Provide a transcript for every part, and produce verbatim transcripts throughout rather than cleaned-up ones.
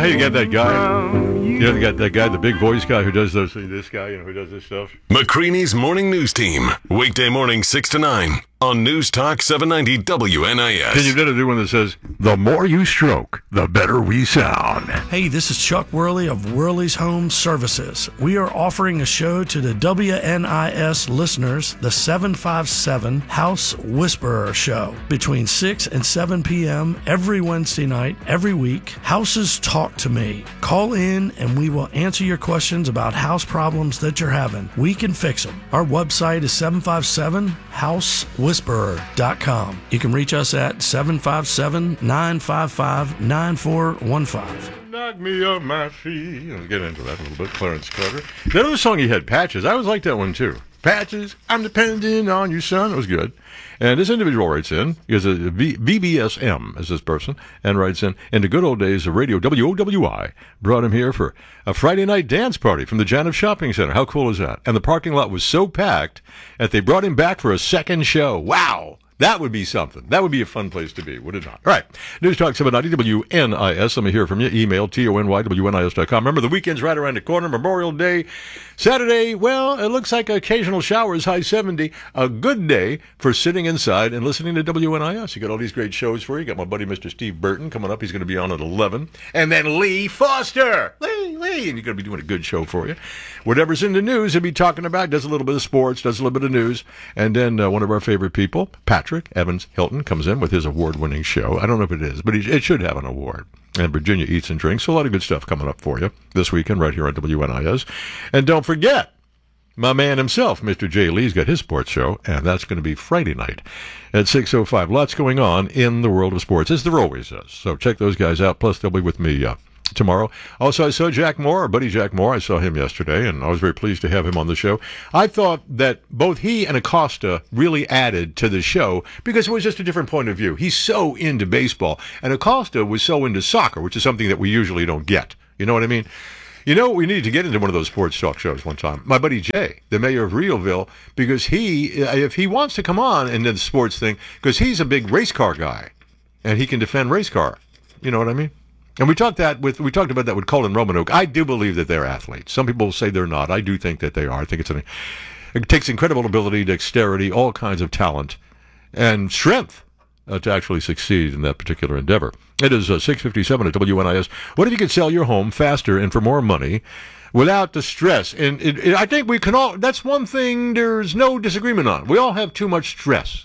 how you got that guy? You know, you got that guy, the big voice guy who does those, this guy, you know, who does this stuff. McCreany's Morning News Team, weekday morning six to nine on News Talk seven ninety W N I S. Can you get to do one that says, the more you stroke, the better we sound? Hey, this is Chuck Worley of Worley's Home Services. We are offering a show to the W N I S listeners, the seven five seven House Whisperer Show, between six and seven p.m. every Wednesday night, every week. Houses Talk to Me. Call in and we will answer your questions about house problems that you're having. We can fix them. Our website is seven five seven house whisperer dot com. You can reach us at seven five seven, nine five five, nine four one five. Knock me off my feet. I'll get into that a little bit. Clarence Carter. The other song he had, Patches. I always liked that one too. Patches, I'm depending on you, son. It was good. And this individual writes in, he has a v- V B S M as this person, and writes in, in the good old days of radio, W O W I brought him here for a Friday night dance party from the Janif Shopping Center. How cool is that? And the parking lot was so packed that they brought him back for a second show. Wow! That would be something. That would be a fun place to be, would it not? All right. News Talk seven ninety W N I S. Let me hear from you. Email, T O N Y W N I S dot com. Remember, the weekend's right around the corner. Memorial Day. Saturday, well, it looks like occasional showers, high seventy. A good day for sitting inside and listening to W N I S. You got all these great shows for you. You got my buddy Mister Steve Burton coming up. He's going to be on at eleven. And then Lee Foster. Lee, Lee. And you're going to be doing a good show for you. Whatever's in the news, he'll be talking about. Does a little bit of sports, does a little bit of news. And then uh, one of our favorite people, Patrick Evans Hilton, comes in with his award-winning show. I don't know if it is, but it should have an award. And Virginia Eats and Drinks. So a lot of good stuff coming up for you this weekend right here on W N I S. And don't forget, my man himself, Mister Jay Lee's got his sports show, and that's going to be Friday night at six oh five. Lots going on in the world of sports, as there always is. So check those guys out. Plus, they'll be with me uh, tomorrow. Also, I saw Jack Moore, our buddy Jack Moore. I saw him yesterday, and I was very pleased to have him on the show. I thought that both he and Acosta really added to the show because it was just a different point of view. He's so into baseball, and Acosta was so into soccer, which is something that we usually don't get. You know what I mean? You know, we needed to get into one of those sports talk shows one time. My buddy Jay, the mayor of Realville, because he, if he wants to come on into the sports thing, because he's a big race car guy, and he can defend race car. You know what I mean? And we talked that with we talked about that with Colin Romanuk. I do believe that they're athletes. Some people say they're not. I do think that they are. I think it's an, it takes incredible ability, dexterity, all kinds of talent, and strength uh, to actually succeed in that particular endeavor. It is uh, six fifty-seven at W N I S. What if you could sell your home faster and for more money without the stress? And it, it, I think we can all, that's one thing there's no disagreement on. We all have too much stress.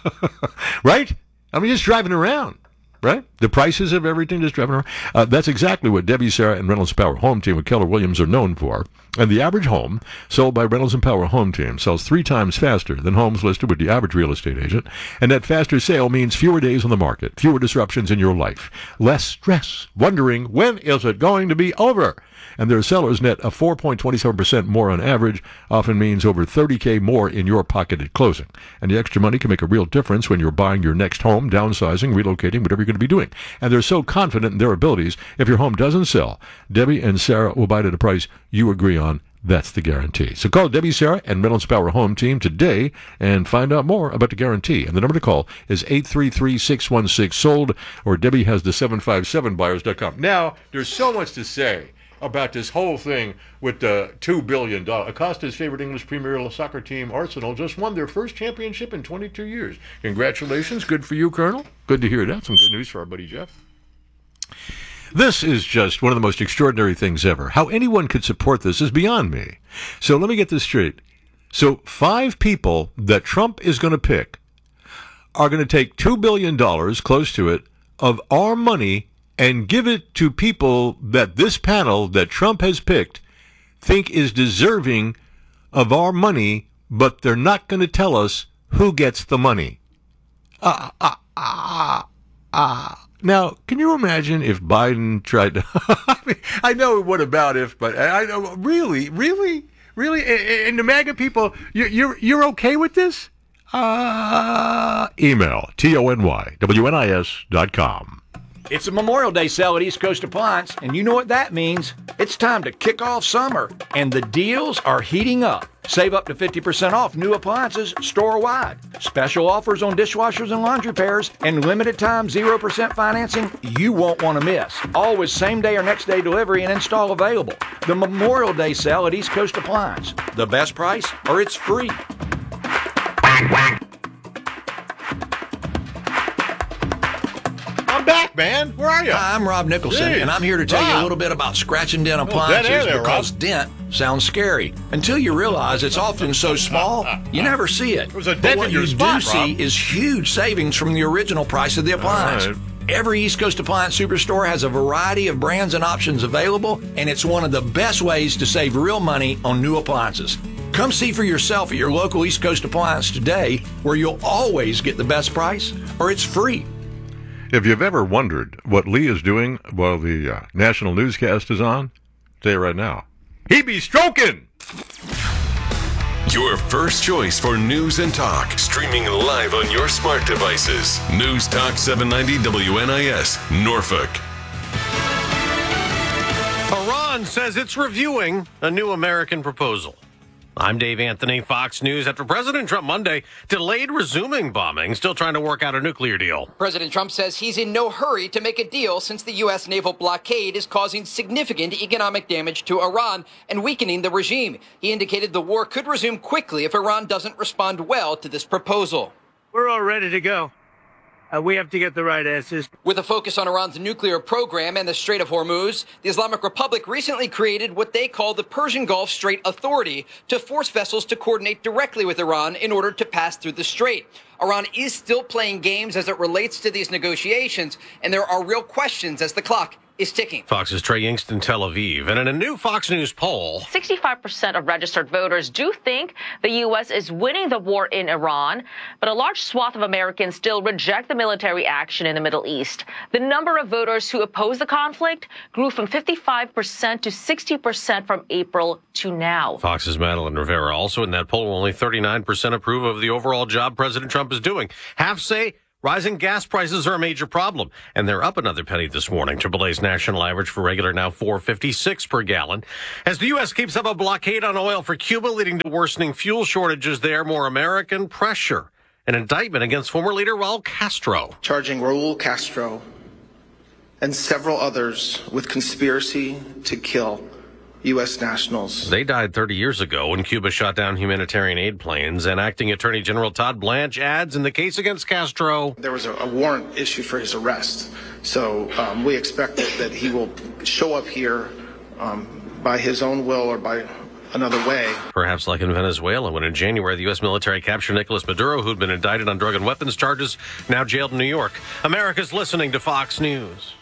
Right? I mean, just driving around. Right? The prices of everything just driving around. Uh, that's exactly what Debbie, Sarah, and Reynolds Power Home Team with Keller Williams are known for. And the average home sold by Reynolds and Power Home Team sells three times faster than homes listed with the average real estate agent. And that faster sale means fewer days on the market, fewer disruptions in your life, less stress, wondering when is it going to be over. And their sellers net a four point two seven percent more on average, often means over thirty thousand more in your pocket at closing. And the extra money can make a real difference when you're buying your next home, downsizing, relocating, whatever you're going to be doing. And they're so confident in their abilities, if your home doesn't sell, Debbie and Sarah will buy it at a price you agree on. That's the guarantee. So call Debbie, Sarah, and Reynolds Power Home Team today and find out more about the guarantee. And the number to call is eight three three, six one six, sold, or Debbie has the seven five seven buyers dot com. Now, there's so much to say about this whole thing with the two billion dollars. Acosta's favorite English Premier Soccer team, Arsenal, just won their first championship in twenty-two years. Congratulations. Good for you, Colonel. Good to hear that. Some good news for our buddy Jeff. This is just one of the most extraordinary things ever. How anyone could support this is beyond me. So let me get this straight. So five people that Trump is going to pick are going to take two billion dollars, close to it, of our money and give it to people that this panel that Trump has picked think is deserving of our money, but they're not going to tell us who gets the money. Ah, ah, ah, ah. Now, can you imagine if Biden tried to... I mean, I know what about if, but I know, really, really, really? And the MAGA people, you're, you're, you're okay with this? Uh, email, T O N Y, W N I S dot com. It's a Memorial Day sale at East Coast Appliance, and you know what that means. It's time to kick off summer, and the deals are heating up. Save up to fifty percent off new appliances store-wide. Special offers on dishwashers and laundry pairs, and limited time zero percent financing you won't want to miss. Always same-day or next-day delivery and install available. The Memorial Day sale at East Coast Appliance. The best price, or it's free. I'm back, man. Where are you? Hi, I'm Rob Nicholson, Jeez. and I'm here to tell you Rob. a little bit about scratching dent dead appliances air there, because Rob. dent sounds scary until you realize it's often so small you never see it. There's a But dent what in your you spot, do see Rob. is huge savings from the original price of the appliance. right. Every East Coast Appliance Superstore has a variety of brands and options available, and it's one of the best ways to save real money on new appliances. Come see for yourself at your local East Coast Appliance today, where you'll always get the best price, or it's free. If you've ever wondered what Lee is doing while the uh, national newscast is on, I'll tell you right now. He be stroking! Your first choice for news and talk. Streaming live on your smart devices. News Talk seven ninety W N I S, Norfolk. Iran says it's reviewing a new American proposal. I'm Dave Anthony, Fox News. After President Trump Monday delayed resuming bombing, still trying to work out a nuclear deal. President Trump says he's in no hurry to make a deal since the U S naval blockade is causing significant economic damage to Iran and weakening the regime. He indicated the war could resume quickly if Iran doesn't respond well to this proposal. We're all ready to go. Uh, we have to get the right answers. With a focus on Iran's nuclear program and the Strait of Hormuz, the Islamic Republic recently created what they call the Persian Gulf Strait Authority to force vessels to coordinate directly with Iran in order to pass through the strait. Iran is still playing games as it relates to these negotiations, and there are real questions as the clock is ticking. Fox's Trey Yingst in Tel Aviv. And in a new Fox News poll, sixty-five percent of registered voters do think the U S is winning the war in Iran, but a large swath of Americans still reject the military action in the Middle East. The number of voters who oppose the conflict grew from fifty-five percent to sixty percent from April to now. Fox's Madeline Rivera also in that poll. Only thirty-nine percent approve of the overall job President Trump is doing. Half say rising gas prices are a major problem, and they're up another penny this morning. triple A's national average for regular now four fifty-six per gallon. As the U S keeps up a blockade on oil for Cuba, leading to worsening fuel shortages there, more American pressure. An indictment against former leader Raul Castro. Charging Raul Castro and several others with conspiracy to kill U S nationals. They died thirty years ago when Cuba shot down humanitarian aid planes, and Acting Attorney General Todd Blanche adds in the case against Castro, there was a, a warrant issued for his arrest. So um, we expect that, that he will show up here um, by his own will or by another way. Perhaps like in Venezuela, when in January the U S military captured Nicolas Maduro, who'd been indicted on drug and weapons charges, now jailed in New York. America's listening to Fox News.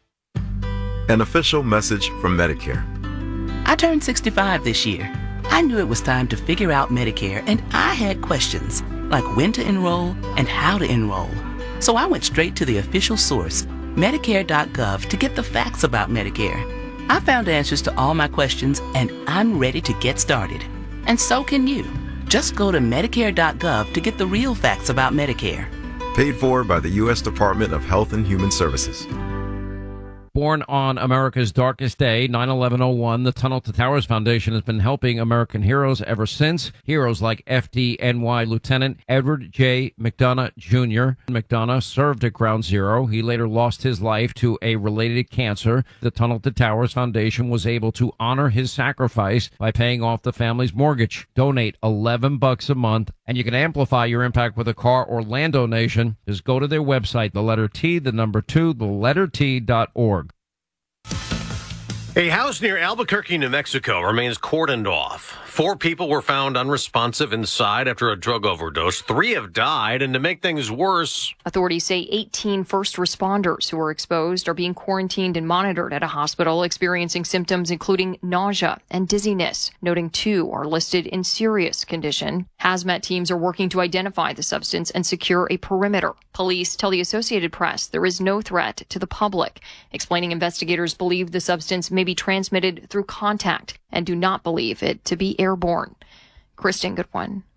An official message from Medicare. I turned sixty-five this year. I knew it was time to figure out Medicare, and I had questions, like when to enroll and how to enroll. So I went straight to the official source, Medicare dot gov, to get the facts about Medicare. I found answers to all my questions, and I'm ready to get started. And so can you. Just go to Medicare dot gov to get the real facts about Medicare. Paid for by the U S Department of Health and Human Services. Born on America's darkest day, nine eleven oh one, the Tunnel to Towers Foundation has been helping American heroes ever since. Heroes like F D N Y Lieutenant Edward J. McDonough Junior McDonough served at Ground Zero. He later lost his life to a related cancer. The Tunnel to Towers Foundation was able to honor his sacrifice by paying off the family's mortgage. Donate eleven bucks a month, and you can amplify your impact with a car or land donation. Just go to their website, the letter T, the number two, the letter T dot org. A house near Albuquerque, New Mexico remains cordoned off. Four people were found unresponsive inside after a drug overdose. Three have died, and to make things worse, authorities say eighteen first responders who were exposed are being quarantined and monitored at a hospital, experiencing symptoms including nausea and dizziness, noting two are listed in serious condition. Hazmat teams are working to identify the substance and secure a perimeter. Police tell the Associated Press there is no threat to the public, explaining investigators believe the substance may be transmitted through contact and do not believe it to be airborne. Kristen Goodwin,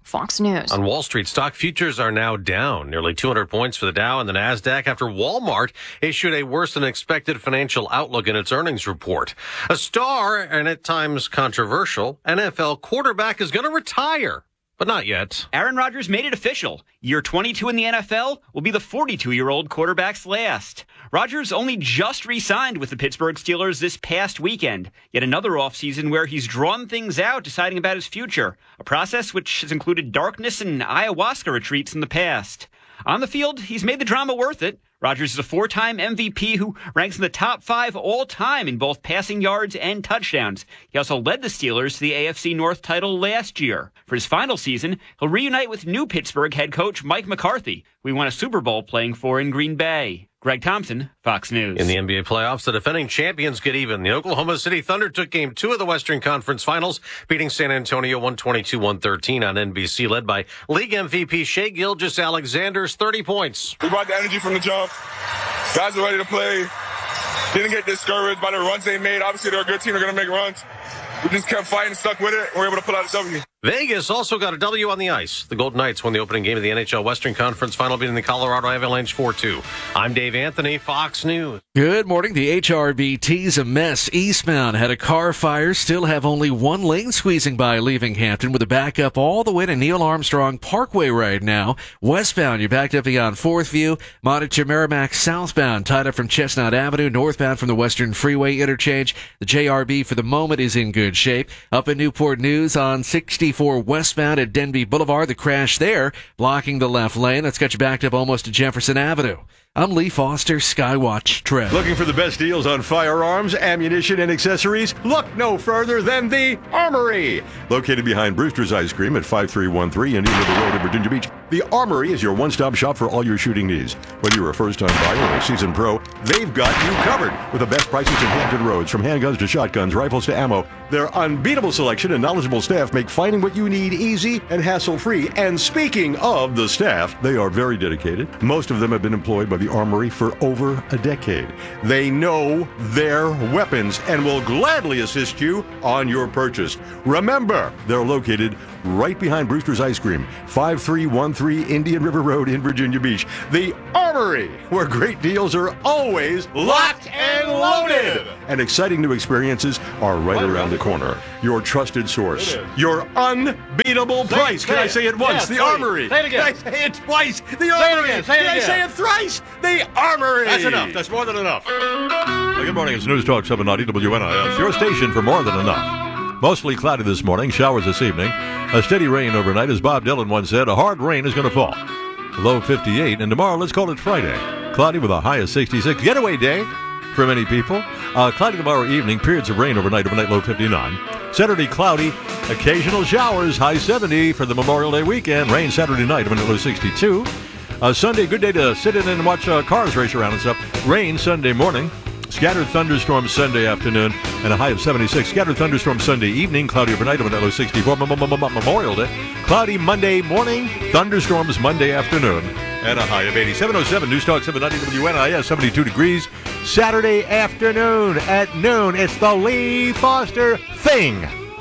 Fox News. On Wall Street, stock futures are now down nearly two hundred points for the Dow and the NASDAQ after Walmart issued a worse than expected financial outlook in its earnings report. A star, and at times controversial, N F L quarterback is going to retire. But not yet. Aaron Rodgers made it official. Year twenty-two in the N F L will be the forty-two-year-old quarterback's last. Rodgers only just re-signed with the Pittsburgh Steelers this past weekend. Yet another offseason where he's drawn things out, deciding about his future. A process which has included darkness and ayahuasca retreats in the past. On the field, he's made the drama worth it. Rodgers is a four-time M V P who ranks in the top five all-time in both passing yards and touchdowns. He also led the Steelers to the A F C North title last year. For his final season, he'll reunite with new Pittsburgh head coach Mike McCarthy, who he won a Super Bowl playing for in Green Bay. Greg Thompson, Fox News. In the N B A playoffs, the defending champions get even. The Oklahoma City Thunder took game two of the Western Conference Finals, beating San Antonio one twenty-two one thirteen on N B C, led by league M V P Shai Gilgeous-Alexander's thirty points. We brought the energy from the jump. Guys are ready to play. Didn't get discouraged by the runs they made. Obviously, they're a good team. They're going to make runs. We just kept fighting, stuck with it, and we were able to pull out a W. Vegas also got a W on the ice. The Golden Knights won the opening game of the N H L Western Conference Final, beating the Colorado Avalanche four two. I'm Dave Anthony, Fox News. Good morning. The H R B T's a mess. Eastbound had a car fire, still have only one lane squeezing by leaving Hampton with a backup all the way to Neil Armstrong Parkway right now. Westbound, you're backed up beyond Fourth View. Monitor Merrimack southbound, tied up from Chestnut Avenue, northbound from the Western Freeway interchange. The J R B for the moment is in good shape. Up in Newport News on sixty-four westbound at Denby Boulevard, the crash there blocking the left lane. That's got you backed up almost to Jefferson Avenue. I'm Lee Foster, Skywatch Trev. Looking for the best deals on firearms, ammunition, and accessories? Look no further than the Armory. Located behind Brewster's Ice Cream at five three one three Indian River Road in Virginia Beach, the Armory is your one-stop shop for all your shooting needs. Whether you're a first-time buyer or a seasoned pro, they've got you covered with the best prices in Hampton Roads, from handguns to shotguns, rifles to ammo. Their unbeatable selection and knowledgeable staff make finding what you need easy and hassle-free. And speaking of the staff, they are very dedicated. Most of them have been employed by the Armory for over a decade. They know their weapons and will gladly assist you on your purchase. Remember, they're located right behind Brewster's Ice Cream, five three one three Indian River Road in Virginia Beach. The Armory, where great deals are always locked and loaded. And exciting new experiences are right around the corner. Your trusted source. Your unbeatable Say price. it, Can say I it. say it once? Yeah, the say it. Armory. Say it again. Can I say it twice? The Say it Armory. again. Say it Can I again. say it thrice? The Armory. That's enough. That's more than enough. Well, good morning. It's News Talk seven ninety W N I S. Your station for more than enough. Mostly cloudy this morning. Showers this evening. A steady rain overnight. As Bob Dylan once said, a hard rain is going to fall. Low fifty-eight. And tomorrow, let's call it Friday. Cloudy with a high of sixty-six. Getaway day for many people. Uh, cloudy tomorrow evening. Periods of rain overnight. Overnight low fifty-nine. Saturday cloudy. Occasional showers. High seventy for the Memorial Day weekend. Rain Saturday night. Overnight low sixty-two. Uh, Sunday, good day to sit in and watch uh, cars race around and stuff. Rain Sunday morning. Scattered thunderstorms Sunday afternoon and a high of seventy-six. Scattered thunderstorms Sunday evening. Cloudy overnight. Overnight low sixty-four. Memorial Day. Cloudy Monday morning. Thunderstorms Monday afternoon. And a high of eighty. seven oh seven News Talk seven ninety W N I S. seventy-two degrees. Saturday afternoon at noon. It's the Lee Foster Thing.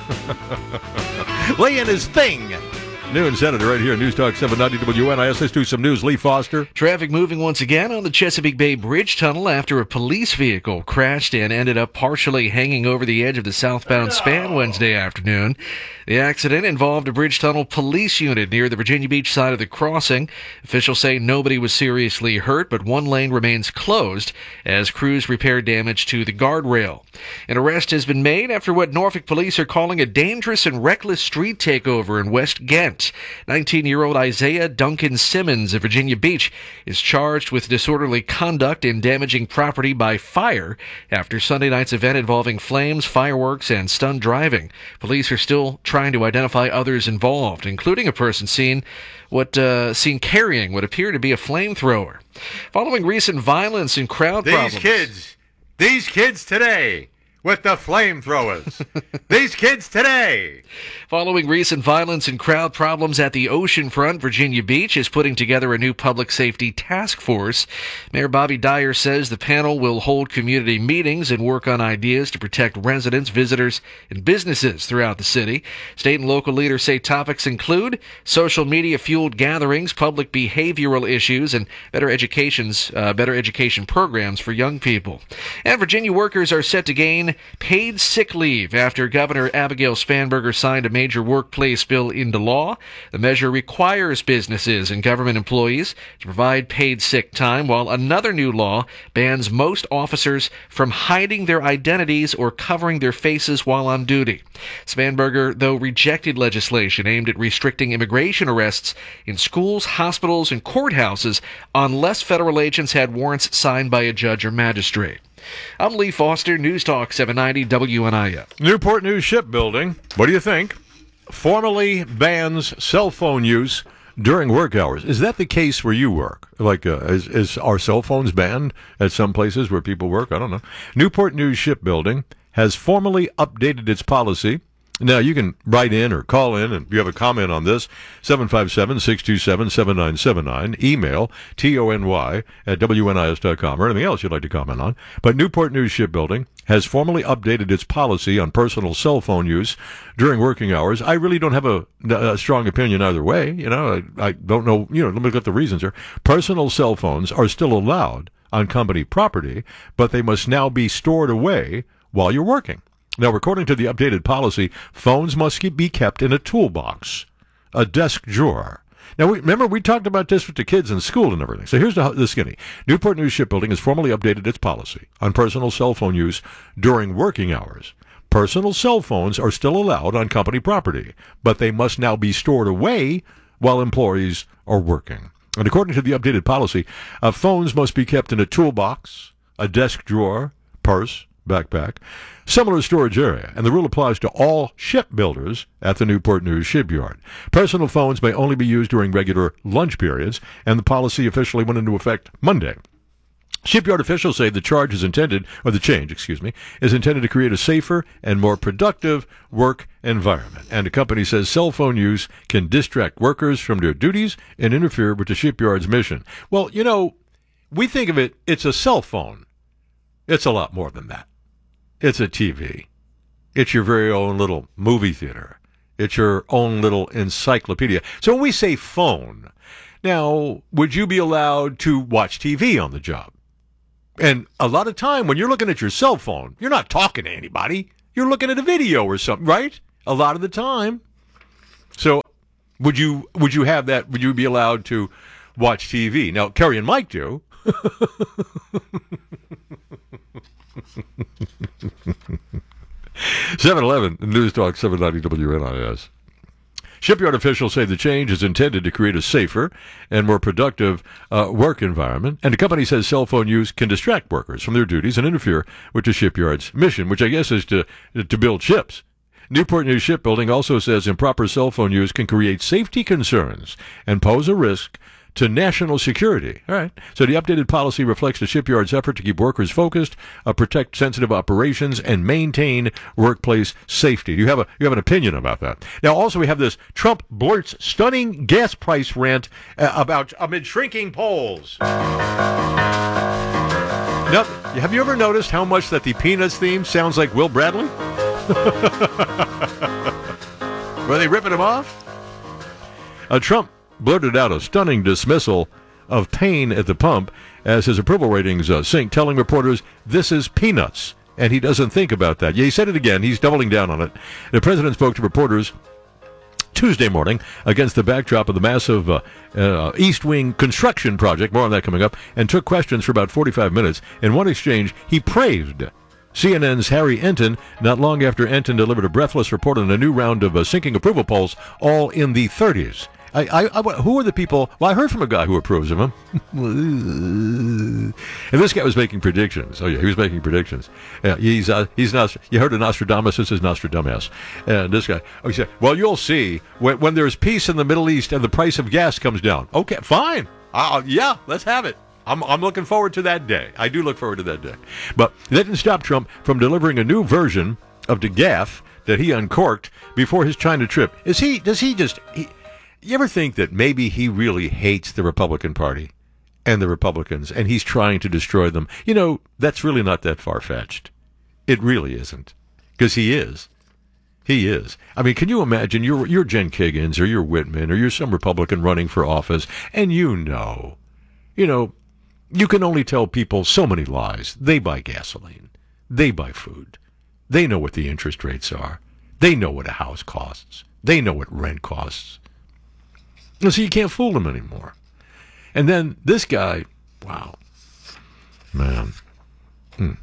Lee and his thing. Noon Saturday right here, News Talk seven ninety W N I S. Let's do some news. Lee Foster. Traffic moving once again on the Chesapeake Bay Bridge Tunnel after a police vehicle crashed and ended up partially hanging over the edge of the southbound span Wednesday afternoon. The accident involved a Bridge Tunnel police unit near the Virginia Beach side of the crossing. Officials say nobody was seriously hurt, but one lane remains closed as crews repair damage to the guardrail. An arrest has been made after what Norfolk police are calling a dangerous and reckless street takeover in West Ghent. nineteen-year-old Isaiah Duncan Simmons of Virginia Beach is charged with disorderly conduct and damaging property by fire after Sunday night's event involving flames, fireworks, and stunt driving. Police are still trying to identify others involved, including a person seen what uh, seen carrying what appeared to be a flamethrower. Following recent violence and crowd These problems. kids, these kids today with the flamethrowers. These kids today. Following recent violence and crowd problems at the oceanfront, Virginia Beach is putting together a new public safety task force. Mayor Bobby Dyer says the panel will hold community meetings and work on ideas to protect residents, visitors, and businesses throughout the city. State and local leaders say topics include social media-fueled gatherings, public behavioral issues, and better educations, uh, better education programs for young people. And Virginia workers are set to gain paid sick leave after Governor Abigail Spanberger signed a major workplace bill into law. The measure requires businesses and government employees to provide paid sick time, while another new law bans most officers from hiding their identities or covering their faces while on duty. Spanberger, though, rejected legislation aimed at restricting immigration arrests in schools, hospitals, and courthouses unless federal agents had warrants signed by a judge or magistrate. I'm Lee Foster, News Talk seven ninety W N I S. Newport News Shipbuilding, what do you think? Formally bans cell phone use during work hours. Is that the case where you work? Like, uh, is, is are cell phones banned at some places where people work? I don't know. Newport News Shipbuilding has formally updated its policy. Now, you can write in or call in, and if you have a comment on this, seven five seven, six two seven, seven nine seven nine. Email, T O N Y, at W N I S dot com, or anything else you'd like to comment on. But Newport News Shipbuilding has formally updated its policy on personal cell phone use during working hours. I really don't have a, a strong opinion either way. You know, I, I don't know, you know, let me look at the reasons here. Personal cell phones are still allowed on company property, but they must now be stored away while you're working. Now, according to the updated policy, phones must keep, be kept in a toolbox, a desk drawer. Now, we, remember, we talked about this with the kids in school and everything. So here's the, the skinny. Newport News Shipbuilding has formally updated its policy on personal cell phone use during working hours. Personal cell phones are still allowed on company property, but they must now be stored away while employees are working. And according to the updated policy, uh, phones must be kept in a toolbox, a desk drawer, purse, backpack, similar storage area, and the rule applies to all shipbuilders at the Newport News Shipyard. Personal phones may only be used during regular lunch periods, and the policy officially went into effect Monday. Shipyard officials say the charge is intended, or the change, excuse me, is intended to create a safer and more productive work environment. And the company says cell phone use can distract workers from their duties and interfere with the shipyard's mission. Well, you know, we think of it, it's a cell phone. It's a lot more than that. It's a T V. It's your very own little movie theater. It's your own little encyclopedia. So when we say phone, now, would you be allowed to watch T V on the job? And a lot of time when you're looking at your cell phone, you're not talking to anybody. You're looking at a video or something, right? A lot of the time. So would you would you have that? Would you be allowed to watch T V? Now, Kerry and Mike do. seven eleven News Talk seven ninety W N I S. Shipyard officials say the change is intended to create a safer and more productive uh, work environment, and the company says cell phone use can distract workers from their duties and interfere with the shipyard's mission, which I guess is to to build ships. Newport News Shipbuilding also says improper cell phone use can create safety concerns and pose a risk to national security. All right. So the updated policy reflects the shipyard's effort to keep workers focused, uh, protect sensitive operations, and maintain workplace safety. You have a you have an opinion about that. Now, also we have this Trump blurts stunning gas price rant uh, about amid shrinking polls. Now, have you ever noticed how much that the Peanuts theme sounds like Will Bradley? Were they ripping him off? Uh, Trump blurted out a stunning dismissal of pain at the pump as his approval ratings uh, sink, telling reporters this is peanuts, and he doesn't think about that. Yeah, he said it again. He's doubling down on it. The president spoke to reporters Tuesday morning against the backdrop of the massive uh, uh, East Wing construction project, more on that coming up, and took questions for about forty-five minutes. In one exchange, he praised C N N's Harry Enton not long after Enton delivered a breathless report on a new round of uh, sinking approval polls, all in the thirties. I, I, I, who are the people? Well, I heard from a guy who approves of him. And this guy was making predictions. Oh, yeah, he was making predictions. Yeah, he's uh, he's not. You heard of Nostradamus? This is Nostradamus. And this guy, oh, he said, well, you'll see when, when there's peace in the Middle East and the price of gas comes down. Okay, fine. Uh, yeah, let's have it. I'm, I'm looking forward to that day. I do look forward to that day. But that didn't stop Trump from delivering a new version of the gaffe that he uncorked before his China trip. Is he, does he just, he, you ever think that maybe he really hates the Republican Party and the Republicans and he's trying to destroy them? You know, that's really not that far-fetched. It really isn't. Because he is. He is. I mean, can you imagine you're, you're Jen Kiggins or you're Whitman or you're some Republican running for office and you know, you know, you can only tell people so many lies. They buy gasoline. They buy food. They know what the interest rates are. They know what a house costs. They know what rent costs. And so you can't fool them anymore. And then this guy, wow, man. Hmm.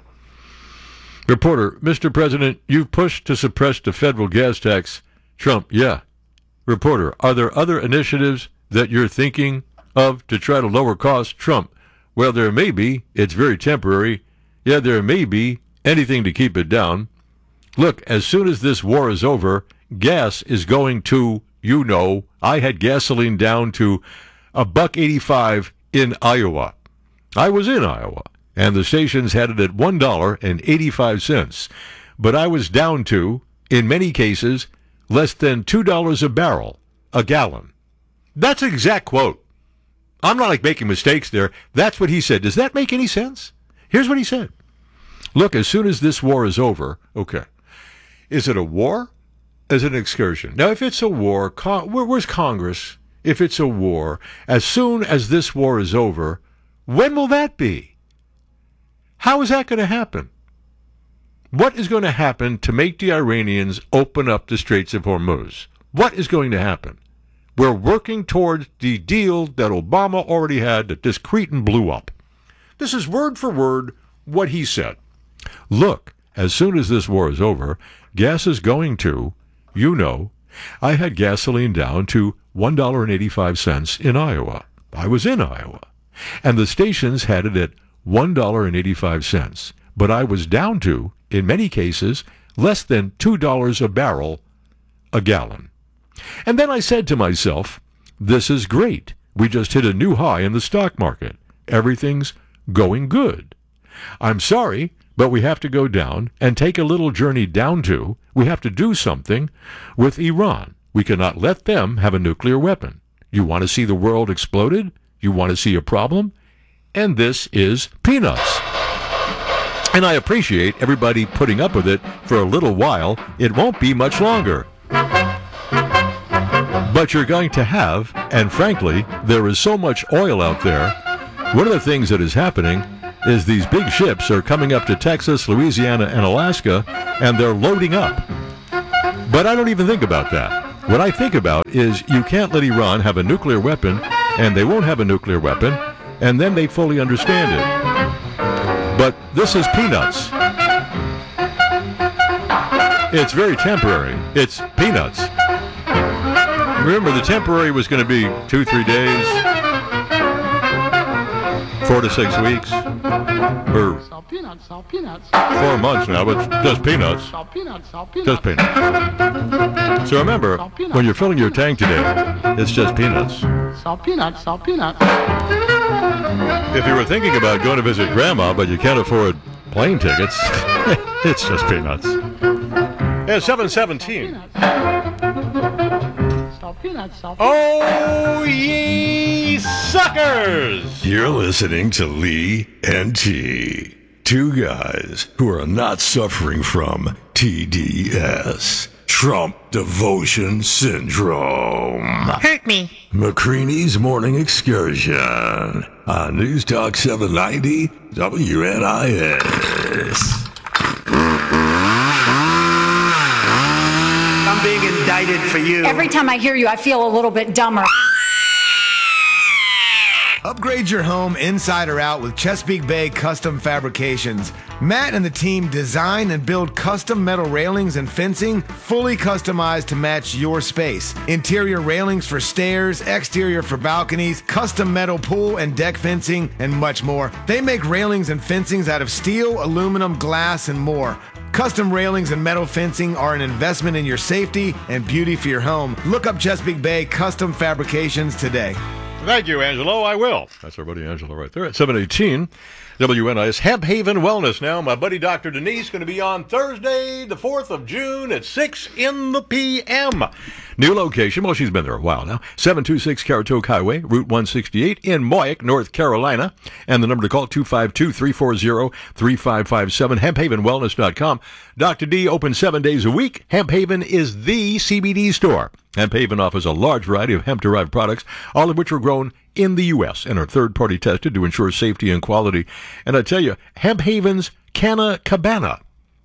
Reporter, Mister President, you've pushed to suppress the federal gas tax. Trump, yeah. Reporter, are there other initiatives that you're thinking of to try to lower costs? Trump, well, there may be. It's very temporary. Yeah, there may be. Anything to keep it down. Look, as soon as this war is over, gas is going to, you know, I had gasoline down to a buck eighty-five in Iowa. I was in Iowa, and the stations had it at one dollar and eighty-five cents. But I was down to, in many cases, less than two dollars a barrel, a gallon. That's an exact quote. I'm not like making mistakes there. That's what he said. Does that make any sense? Here's what he said. Look, as soon as this war is over, okay, is it a war? Is it an excursion? Now, if it's a war, con- where, where's Congress? If it's a war, as soon as this war is over, when will that be? How is that going to happen? What is going to happen to make the Iranians open up the Straits of Hormuz? What is going to happen? We're working towards the deal that Obama already had that this cretin blew up. This is word for word what he said. Look, as soon as this war is over, gas is going to, you know, I had gasoline down to one dollar and eighty-five cents in Iowa. I was in Iowa. And the stations had it at one dollar and eighty-five cents. But I was down to, in many cases, less than two dollars a barrel, a gallon. And then I said to myself, this is great. We just hit a new high in the stock market. Everything's going good. I'm sorry, but we have to go down and take a little journey down to, we have to do something with Iran. We cannot let them have a nuclear weapon. You want to see the world exploded? You want to see a problem? And this is peanuts. And I appreciate everybody putting up with it for a little while. It won't be much longer. But you're going to have, and frankly, there is so much oil out there. One of the things that is happening is these big ships are coming up to Texas, Louisiana, and Alaska, and they're loading up. But I don't even think about that. What I think about is you can't let Iran have a nuclear weapon, and they won't have a nuclear weapon, and then they fully understand it. But this is peanuts. It's very temporary. It's peanuts. Remember, the temporary was going to be two, three days, four to six weeks, or four months now, but just peanuts. Just peanuts. So remember, when you're filling your tank today, it's just peanuts. If you were thinking about going to visit Grandma, but you can't afford plane tickets, it's just peanuts. It's seven seventeen. Oh, ye suckers! You're listening to Lee and T, two guys who are not suffering from T D S, Trump Devotion Syndrome. Hurt me. McCready's Morning Excursion on News Talk seven ninety W N I S. I'm being indicted for you. Every time I hear you, I feel a little bit dumber. Upgrade your home inside or out with Chesapeake Bay Custom Fabrications. Matt and the team design and build custom metal railings and fencing fully customized to match your space. Interior railings for stairs, exterior for balconies, custom metal pool and deck fencing, and much more. They make railings and fencings out of steel, aluminum, glass, and more. Custom railings and metal fencing are an investment in your safety and beauty for your home. Look up Chesapeake Bay Custom Fabrications today. Thank you, Angelo. I will. That's our buddy Angelo right there at seven eighteen W N I S. Hemp Haven Wellness now. My buddy Doctor Denise going to be on Thursday, the fourth of June at six in the p m. New location. Well, she's been there a while now. seven two six Caratoke Highway, Route one sixty-eight in Moyock, North Carolina. And the number to call, two five two, three four zero, three five five seven, hemp haven wellness dot com. Doctor D open seven days a week. Hemp Haven is the C B D store. Hemp Haven offers a large variety of hemp-derived products, all of which are grown in the U S and are third-party tested to ensure safety and quality. And I tell you, Hemp Haven's Canna Cabana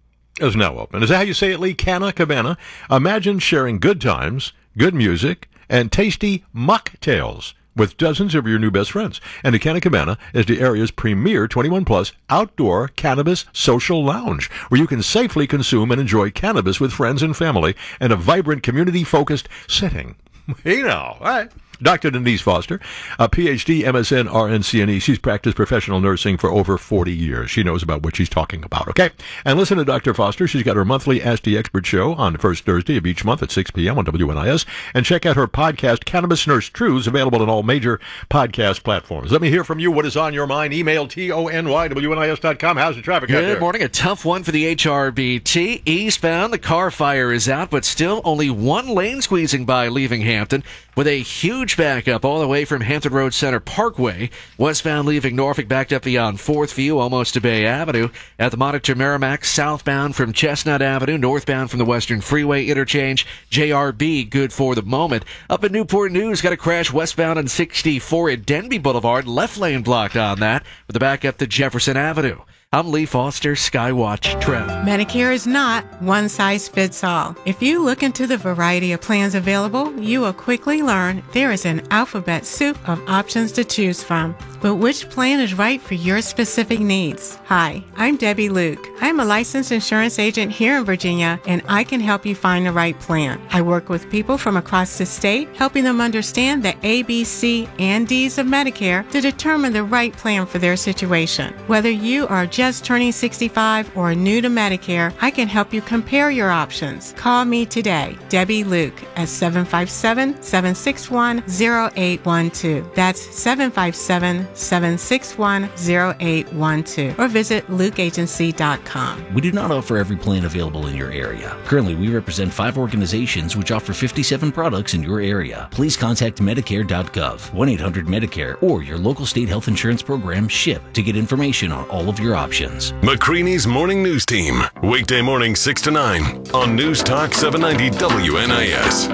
is now open. Is that how you say it, Lee? Canna Cabana. Imagine sharing good times, good music, and tasty mocktails with dozens of your new best friends. And the Canna Cabana is the area's premier twenty-one plus outdoor cannabis social lounge, where you can safely consume and enjoy cannabis with friends and family in a vibrant, community-focused setting. Hey now, all right. Doctor Denise Foster, a P H D, M S N, R N C N E. She's practiced professional nursing for over forty years. She knows about what she's talking about, okay? And listen to Doctor Foster. She's got her monthly Ask the Expert show on the first Thursday of each month at six p.m. on W N I S. And check out her podcast, Cannabis Nurse Truths, available on all major podcast platforms. Let me hear from you. What is on your mind? Email T O N Y, W N I S dot com. How's the traffic out there? Good morning. A tough one for the H R B T. Eastbound, the car fire is out, but still only one lane squeezing by leaving Hampton, with a huge backup all the way from Hampton Road Center Parkway. Westbound leaving Norfolk backed up beyond fourth View, almost to Bay Avenue. At the Monitor Merrimack, southbound from Chestnut Avenue, northbound from the Western Freeway interchange. J R B good for the moment. Up in Newport News, got a crash westbound on sixty-four at Denby Boulevard. Left lane blocked on that, with the backup to Jefferson Avenue. I'm Lee Foster, Skywatch Trev. Medicare is not one size fits all. If you look into the variety of plans available, you will quickly learn there is an alphabet soup of options to choose from. But which plan is right for your specific needs? Hi, I'm Debbie Luke. I'm a licensed insurance agent here in Virginia, and I can help you find the right plan. I work with people from across the state, helping them understand the A, B, C, and D's of Medicare to determine the right plan for their situation. Whether you are just turning sixty-five or new to Medicare, I can help you compare your options. Call me today, Debbie Luke, at seven five seven, seven six one, zero eight one two. That's seven five seven, seven six one, zero eight one two. Or visit luke agency dot com. We do not offer every plan available in your area. Currently, we represent five organizations which offer fifty-seven products in your area. Please contact medicare dot gov, one eight hundred Medicare, or your local state health insurance program, SHIP, to get information on all of your options. McCready's Morning News Team. Weekday morning six to nine on News Talk seven ninety W N I S.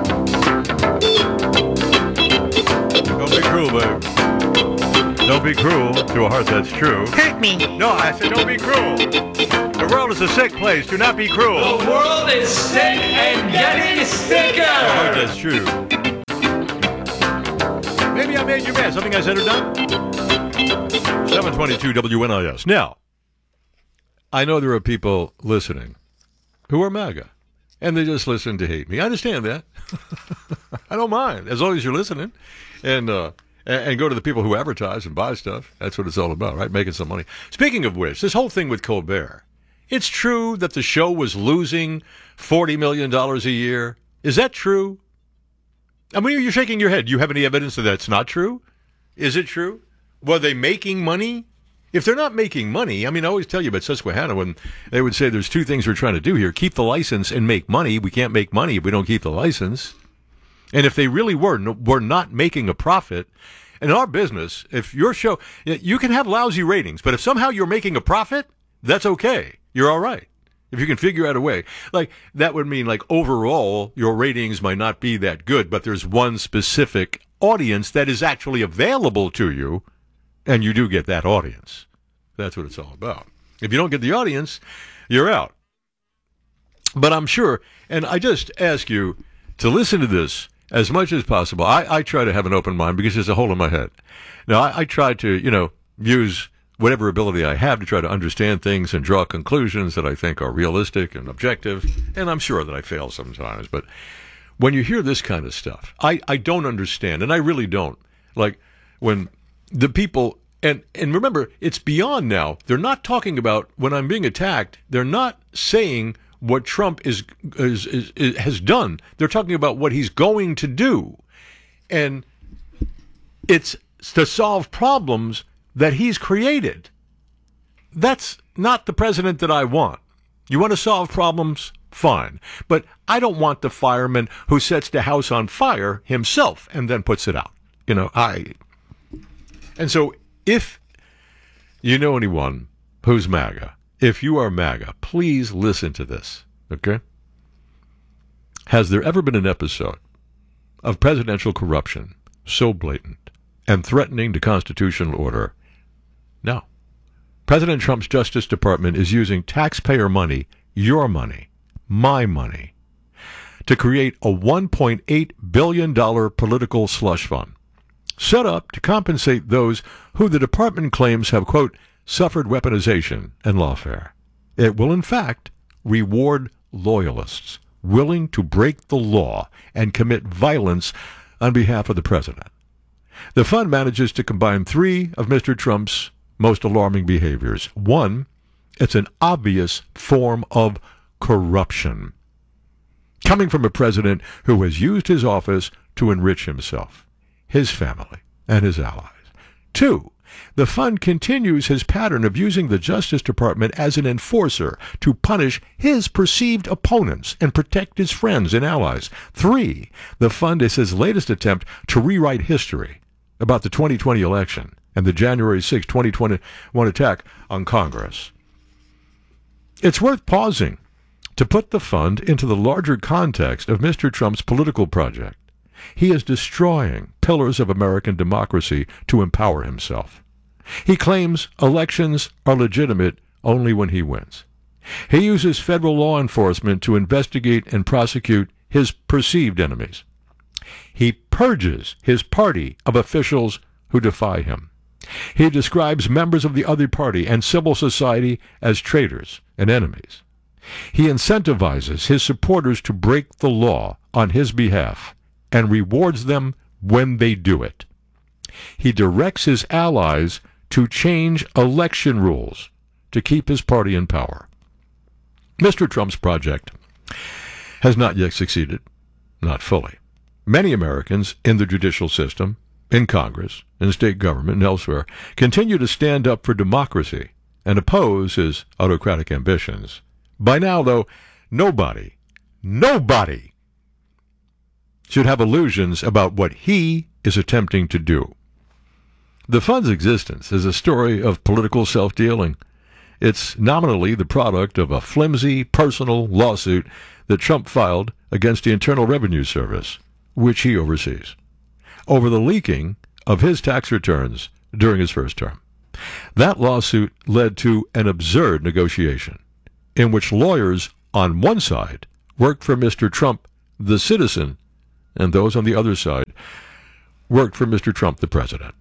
Don't be cruel, babe. Don't be cruel to a heart that's true. Hurt me. No, I said don't be cruel. The world is a sick place. Do not be cruel. The world is sick and getting sicker. A heart that's true. Maybe I made you mad. Something I said or done? seven twenty-two W N I S. Now, I know there are people listening who are MAGA, and they just listen to hate me. I understand that. I don't mind, as long as you're listening. And, uh, and go to the people who advertise and buy stuff. That's what it's all about, right? Making some money. Speaking of which, this whole thing with Colbert, it's true that the show was losing forty million dollars a year. Is that true? I mean, you're shaking your head. Do you have any evidence that that's not true? Is it true? Were they making money? If they're not making money, I mean, I always tell you about Susquehanna when they would say there's two things we're trying to do here. Keep the license and make money. We can't make money if we don't keep the license. And if they really were, were not making a profit, in our business, if your show, you can have lousy ratings, but if somehow you're making a profit, that's okay. You're all right. If you can figure out a way. Like, that would mean, like, overall, your ratings might not be that good, but there's one specific audience that is actually available to you, and you do get that audience. That's what it's all about. If you don't get the audience, you're out. But I'm sure, and I just ask you to listen to this as much as possible. I, I try to have an open mind because there's a hole in my head. Now, I, I try to, you know, use whatever ability I have to try to understand things and draw conclusions that I think are realistic and objective. And I'm sure that I fail sometimes. But when you hear this kind of stuff, I, I don't understand, and I really don't. Like, when the people, and, and remember, it's beyond now. They're not talking about, when I'm being attacked, they're not saying what Trump is, is, is, is has done. They're talking about what he's going to do. And It's to solve problems that he's created. That's not the president that I want. You want to solve problems? Fine. But I don't want the fireman who sets the house on fire himself and then puts it out. You know, I... And so if you know anyone who's MAGA, if you are MAGA, please listen to this, okay? Has there ever been an episode of presidential corruption so blatant and threatening the constitutional order? No. President Trump's Justice Department is using taxpayer money, your money, my money, to create a one point eight billion dollars political slush fund, set up to compensate those who the department claims have, quote, suffered weaponization and lawfare. It will, in fact, reward loyalists willing to break the law and commit violence on behalf of the president. The fund manages to combine three of Mister Trump's most alarming behaviors. One, it's an obvious form of corruption, coming from a president who has used his office to enrich himself, his family, and his allies. Two, the fund continues his pattern of using the Justice Department as an enforcer to punish his perceived opponents and protect his friends and allies. Three, the fund is his latest attempt to rewrite history about the twenty twenty election and the January sixth, twenty twenty-one attack on Congress. It's worth pausing to put the fund into the larger context of Mister Trump's political project. He is destroying pillars of American democracy to empower himself. He claims elections are legitimate only when he wins. He uses federal law enforcement to investigate and prosecute his perceived enemies. He purges his party of officials who defy him. He describes members of the other party and civil society as traitors and enemies. He incentivizes his supporters to break the law on his behalf and rewards them when they do it. He directs his allies to change election rules to keep his party in power. Mister Trump's project has not yet succeeded, not fully. Many Americans in the judicial system, in Congress, in state government, and elsewhere continue to stand up for democracy and oppose his autocratic ambitions. By now, though, nobody, nobody should have illusions about what he is attempting to do. The fund's existence is a story of political self-dealing. It's nominally the product of a flimsy personal lawsuit that Trump filed against the Internal Revenue Service, which he oversees, over the leaking of his tax returns during his first term. That lawsuit led to an absurd negotiation in which lawyers on one side worked for Mister Trump, the citizen, and those on the other side worked for Mister Trump, the president.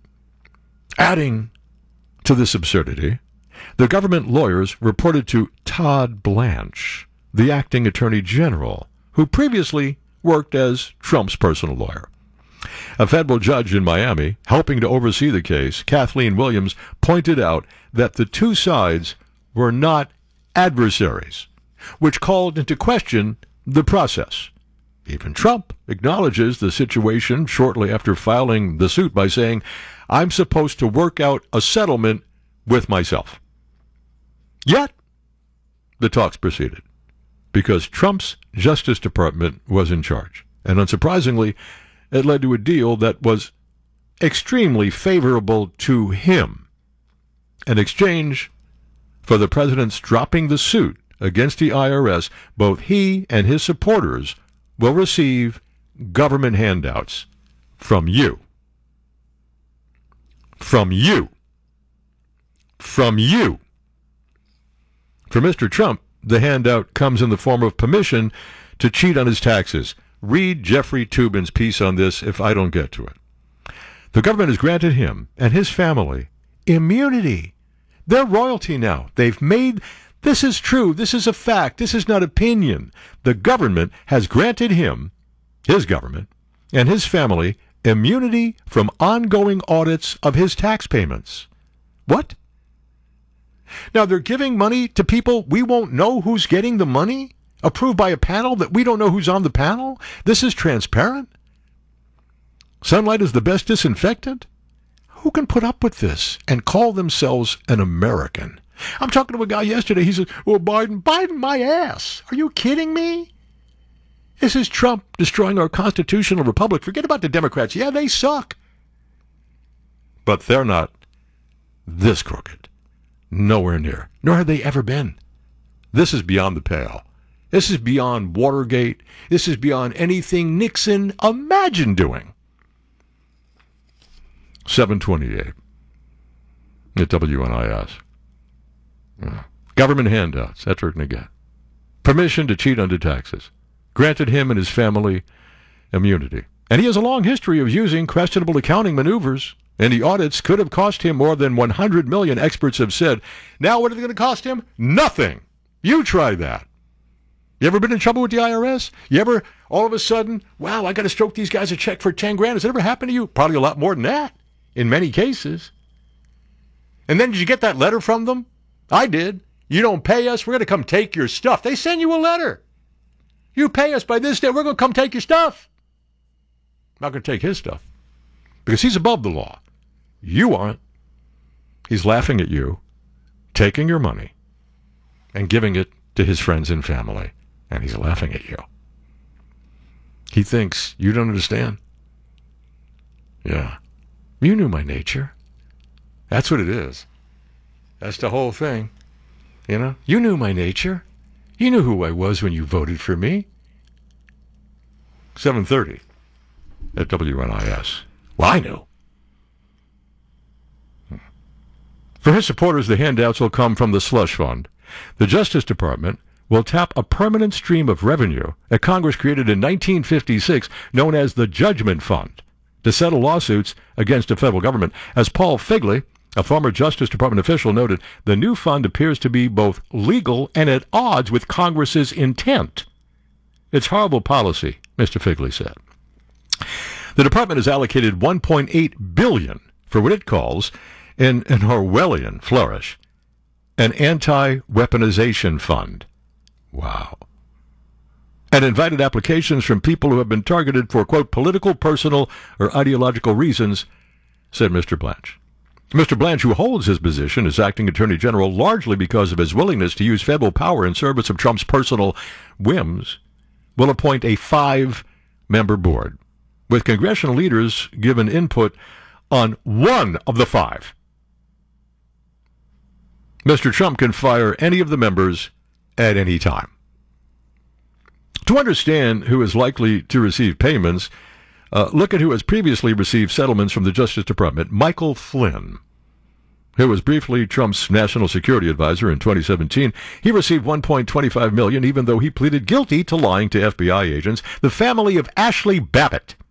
Adding to this absurdity, the government lawyers reported to Todd Blanche, the acting attorney general, who previously worked as Trump's personal lawyer. A federal judge in Miami, helping to oversee the case, Kathleen Williams, pointed out that the two sides were not adversaries, which called into question the process. Even Trump acknowledges the situation shortly after filing the suit by saying, I'm supposed to work out a settlement with myself. Yet, the talks proceeded, because Trump's Justice Department was in charge. And unsurprisingly, it led to a deal that was extremely favorable to him. In exchange for the president's dropping the suit against the I R S, both he and his supporters will receive government handouts from you. From you. From you. For Mister Trump, the handout comes in the form of permission to cheat on his taxes. Read Jeffrey Toobin's piece on this if I don't get to it. The government has granted him and his family immunity. They're royalty now. They've made, this is true, this is a fact, this is not opinion. The government has granted him, his government, and his family immunity from ongoing audits of his tax payments. What? Now they're giving money to people we won't know who's getting the money? Approved by a panel that we don't know who's on the panel? This is transparent? Sunlight is the best disinfectant? Who can put up with this and call themselves an American? I'm talking to a guy yesterday. He said, well, Biden, Biden, my ass. Are you kidding me? This is Trump destroying our constitutional republic. Forget about the Democrats. Yeah, they suck. But they're not this crooked. Nowhere near. Nor have they ever been. This is beyond the pale. This is beyond Watergate. This is beyond anything Nixon imagined doing. seven twenty-eight at W N I S. Yeah. Government handouts. That's what we're going to get. Permission to cheat under taxes. Granted him and his family immunity. And he has a long history of using questionable accounting maneuvers. And the audits could have cost him more than one hundred million dollars, experts have said. Now what are they going to cost him? Nothing. You try that. You ever been in trouble with the I R S? You ever, all of a sudden, wow, I got to stroke these guys a check for ten grand. Has it ever happened to you? Probably a lot more than that, in many cases. And then did you get that letter from them? I did. You don't pay us, we're going to come take your stuff. They send you a letter. You pay us by this day, we're going to come take your stuff. I'm not going to take his stuff. Because he's above the law. You aren't. He's laughing at you, taking your money, and giving it to his friends and family. And he's laughing at you. He thinks you don't understand. Yeah. You knew my nature. That's what it is. That's the whole thing. You know? You knew my nature. You knew who I was when you voted for me. seven thirty at W N I S. Well, I knew. For his supporters, the handouts will come from the slush fund. The Justice Department will tap a permanent stream of revenue that Congress created in nineteen fifty-six, known as the Judgment Fund, to settle lawsuits against the federal government. As Paul Figley, a former Justice Department official, noted, the new fund appears to be both legal and at odds with Congress's intent. It's horrible policy, Mister Figley said. The department has allocated one point eight billion dollars for what it calls an, an Orwellian flourish, an anti-weaponization fund. Wow. And invited applications from people who have been targeted for, quote, political, personal, or ideological reasons, said Mister Blanche. Mister Blanche, who holds his position as acting attorney general largely because of his willingness to use federal power in service of Trump's personal whims, will appoint a five-member board, with congressional leaders given input on one of the five. Mister Trump can fire any of the members at any time. To understand who is likely to receive payments, uh, look at who has previously received settlements from the Justice Department. Michael Flynn, who was briefly Trump's national security advisor in twenty seventeen, he received one point two five million dollars even though he pleaded guilty to lying to F B I agents. The family of Ashley Babbitt,